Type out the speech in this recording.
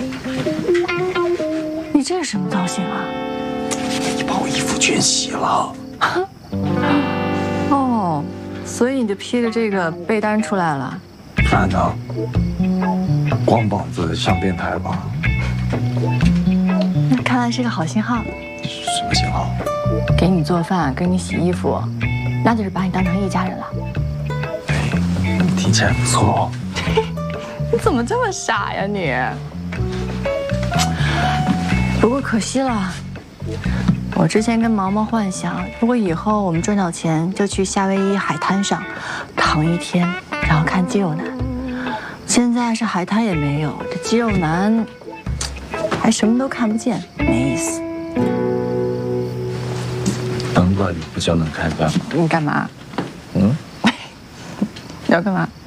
你这是什么造型啊？ 你把我衣服全洗了。 哦，所以你就披着这个被单出来了。 不然呢？光膀子像变态吧？ 那看来是个好信号。 什么信号？ 给你做饭，给你洗衣服，那就是把你当成一家人了。 对，听起来不错哦。 你怎么这么傻呀你？不过可惜了，我之前跟毛毛幻想，如果以后我们赚到钱，就去夏威夷海滩上躺一天，然后看肌肉男。现在是海滩也没有，这肌肉男还什么都看不见，没意思。 灯乱不就能看见吗？ 你干嘛？ 嗯， 你要干嘛？